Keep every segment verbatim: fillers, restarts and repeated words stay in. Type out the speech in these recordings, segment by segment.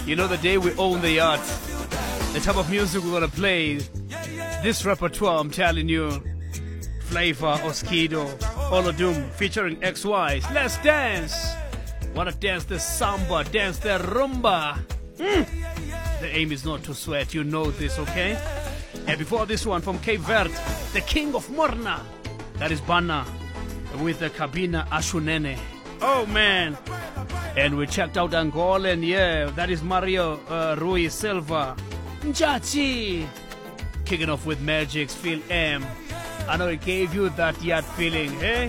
You know, the day we own the yacht, the type of music we're gonna play, this repertoire, I'm telling you, Flavor, Oskido, Olodum, featuring X Y. Let's dance. Wanna dance the samba, dance the rumba. Mm. The aim is not to sweat, you know this, okay? And before this one from Cape Verde, the king of Morna, that is Bana, with the Kabina Ashunene. Oh man. And we checked out Angola, and yeah, that is Mario uh, Rui Silva. Njachi. Kicking off with Magic's Feel M. I know it gave you that yacht feeling, eh?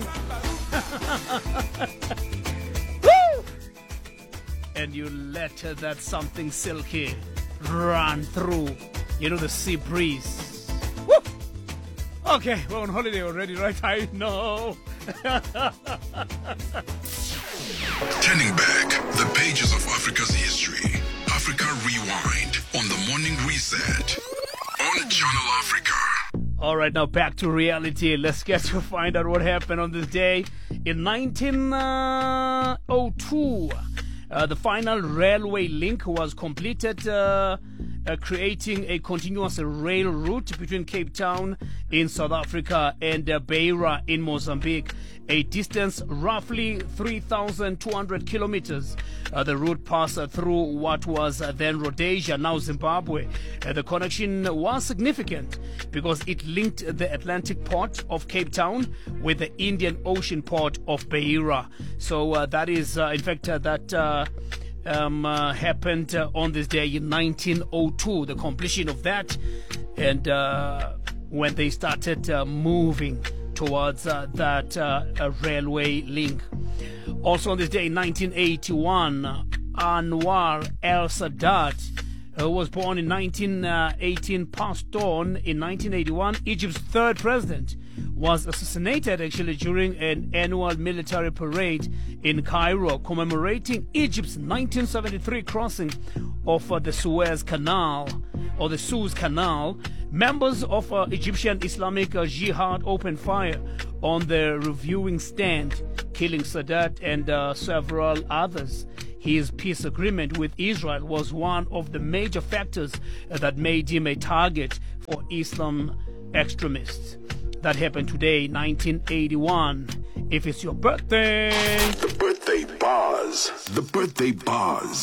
Woo! And you let that something silky run through, you know, the sea breeze. Woo! Okay, we're on holiday already, right? I know. Turning back the pages of Africa's history. Africa Rewind on the Morning Reset on Channel Africa. All right, now back to reality. Let's get to find out what happened on this day. In nineteen oh two, uh, the final railway link was completed, uh, uh, creating a continuous rail route between Cape Town in South Africa and uh, Beira in Mozambique, a distance roughly three thousand two hundred kilometers. Uh, the route passed uh, through what was uh, then Rhodesia, now Zimbabwe. Uh, the connection was significant because it linked the Atlantic port of Cape Town with the Indian Ocean port of Beira. So uh, that is, uh, in fact, uh, that uh, um, uh, happened uh, on this day in nineteen oh two, the completion of that, and uh, when they started uh, moving towards uh, that uh, uh, railway link. Also on this day in nineteen eighty-one, Anwar el-Sadat, who was born in nineteen eighteen, passed on in nineteen eighty-one. Egypt's third president was assassinated actually during an annual military parade in Cairo commemorating Egypt's nineteen seventy-three crossing of uh, the Suez Canal or the Suez Canal. Members of uh, Egyptian Islamic uh, Jihad opened fire on the reviewing stand, killing Sadat and uh, several others. His peace agreement with Israel was one of the major factors uh, that made him a target for Islam extremists. That happened today, nineteen eighty-one. If it's your birthday... The birthday buzz. The birthday buzz.